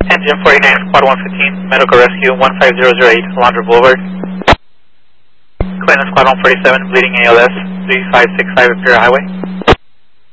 Engine 49, Squad 115, Medical Rescue 15008, Alondra Boulevard. Clinton Squad 147, bleeding ALS, 3565 Imperial Highway.